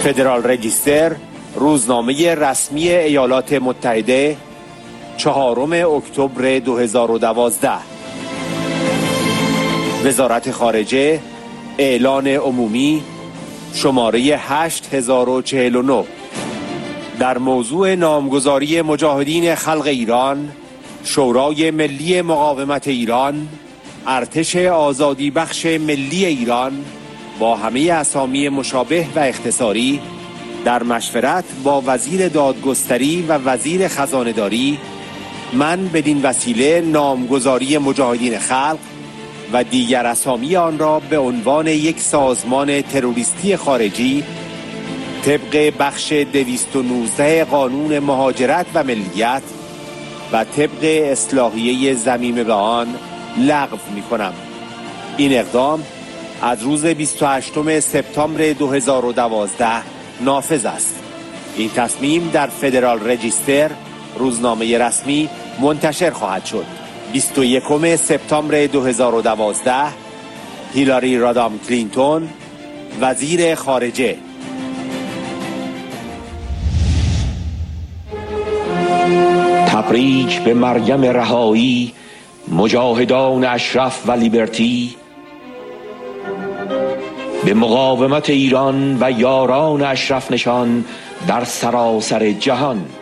فدرال رجیستر، روزنامه رسمی ایالات متحده، 4 اکتبر 2012. وزارت خارجه، اعلان عمومی شماره 8049 در موضوع نامگذاری مجاهدین خلق ایران، شورای ملی مقاومت ایران، ارتش آزادی بخش ملی ایران با همه اسامی مشابه و اختصاری در مشورت با وزیر دادگستری و وزیر خزانه‌داری، من بدین وسیله نامگذاری مجاهدین خلق و دیگر اسامی آن را به عنوان یک سازمان تروریستی خارجی طبق بخش 219 قانون مهاجرت و ملیت و طبق اصلاحیه ضمیمه به آن لغو می‌کنم. این اقدام از روز 28 سپتامبر 2012 نافذ است. این تصمیم در فدرال رجیستر، روزنامه رسمی، منتشر خواهد شد. 21 سپتامبر 2012 هیلاری رادام کلینتون، وزیر خارجه. تبریک به مریم رهایی، مجاهدان اشرف و لیبرتی، به مقاومت ایران و یاران اشرف نشان در سراسر جهان.